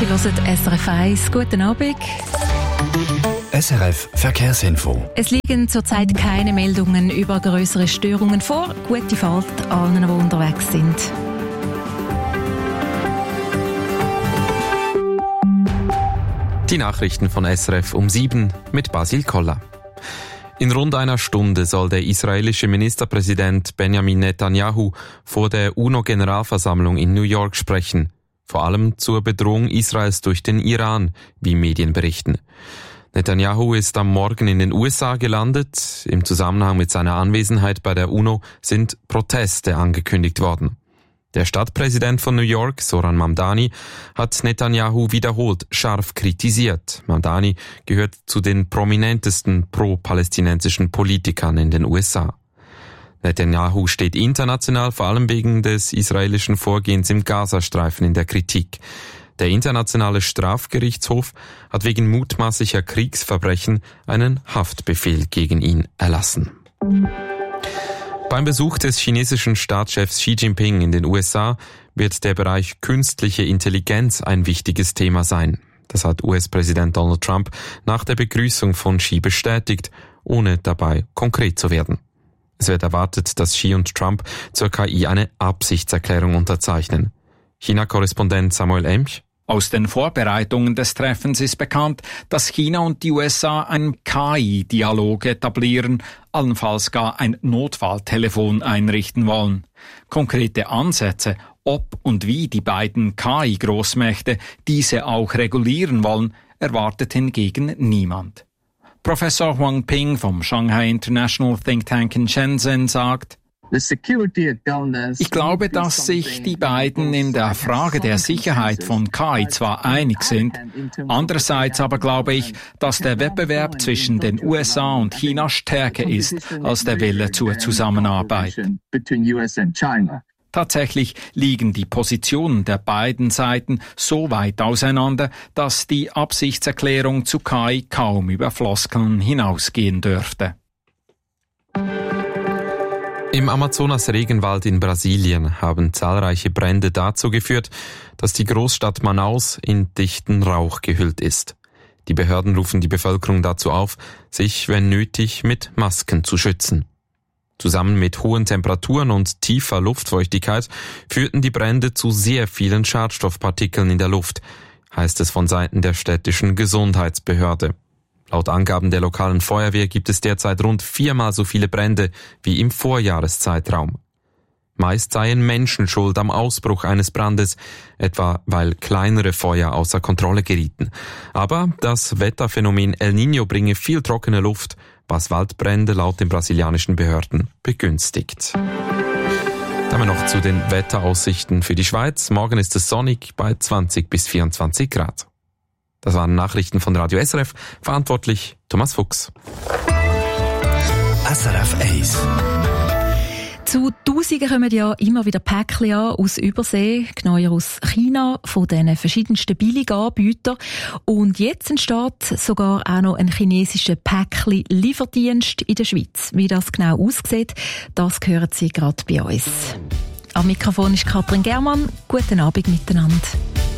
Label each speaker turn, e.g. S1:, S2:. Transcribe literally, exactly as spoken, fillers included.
S1: Sie hören S R F eins. Guten Abend.
S2: S R F Verkehrsinfo.
S1: Es liegen zurzeit keine Meldungen über grössere Störungen vor. Gute Fahrt allen, die unterwegs sind.
S3: Die Nachrichten von S R F um sieben mit Basil Koller. In rund einer Stunde soll der israelische Ministerpräsident Benjamin Netanyahu vor der UNO-Generalversammlung in New York sprechen. Vor allem zur Bedrohung Israels durch den Iran, wie Medien berichten. Netanyahu ist am Morgen in den U S A gelandet. Im Zusammenhang mit seiner Anwesenheit bei der UNO sind Proteste angekündigt worden. Der Stadtpräsident von New York, Zoran Mamdani, hat Netanyahu wiederholt scharf kritisiert. Mamdani gehört zu den prominentesten pro-palästinensischen Politikern in den U S A. Netanyahu steht international vor allem wegen des israelischen Vorgehens im Gazastreifen in der Kritik. Der Internationale Strafgerichtshof hat wegen mutmaßlicher Kriegsverbrechen einen Haftbefehl gegen ihn erlassen. Beim Besuch des chinesischen Staatschefs Xi Jinping in den U S A wird der Bereich künstliche Intelligenz ein wichtiges Thema sein. Das hat U S-Präsident Donald Trump nach der Begrüßung von Xi bestätigt, ohne dabei konkret zu werden. Es wird erwartet, dass Xi und Trump zur K I eine Absichtserklärung unterzeichnen. China-Korrespondent Samuel Emch.
S4: Aus den Vorbereitungen des Treffens ist bekannt, dass China und die U S A einen K I-Dialog etablieren, allenfalls gar ein Notfalltelefon einrichten wollen. Konkrete Ansätze, ob und wie die beiden K I-Großmächte diese auch regulieren wollen, erwartet hingegen niemand. Professor Huang Ping vom Shanghai International Think Tank in Shenzhen sagt: Ich glaube, dass sich die beiden in der Frage der Sicherheit von K I zwar einig sind, andererseits aber glaube ich, dass der Wettbewerb zwischen den U S A und China stärker ist als der Wille zur Zusammenarbeit. Tatsächlich liegen die Positionen der beiden Seiten so weit auseinander, dass die Absichtserklärung zu K I kaum über Floskeln hinausgehen dürfte.
S3: Im Amazonas-Regenwald in Brasilien haben zahlreiche Brände dazu geführt, dass die Großstadt Manaus in dichten Rauch gehüllt ist. Die Behörden rufen die Bevölkerung dazu auf, sich, wenn nötig, mit Masken zu schützen. Zusammen mit hohen Temperaturen und tiefer Luftfeuchtigkeit führten die Brände zu sehr vielen Schadstoffpartikeln in der Luft, heißt es von Seiten der städtischen Gesundheitsbehörde. Laut Angaben der lokalen Feuerwehr gibt es derzeit rund viermal so viele Brände wie im Vorjahreszeitraum. Meist seien Menschen schuld am Ausbruch eines Brandes, etwa weil kleinere Feuer außer Kontrolle gerieten. Aber das Wetterphänomen El Niño bringe viel trockene Luft, was Waldbrände laut den brasilianischen Behörden begünstigt. Dann noch zu den Wetteraussichten für die Schweiz. Morgen ist es sonnig bei zwanzig bis vierundzwanzig Grad. Das waren Nachrichten von Radio S R F. Verantwortlich Thomas Fuchs.
S2: S R F eins.
S1: Zu Tausenden kommen ja immer wieder Päckchen an aus Übersee, genauer aus China, von den verschiedensten Billiganbietern. Und jetzt entsteht sogar auch noch ein chinesischer Päckchen-Lieferdienst in der Schweiz. Wie das genau aussieht, das hören Sie gerade bei uns. Am Mikrofon ist Katrin Germann. Guten Abend miteinander.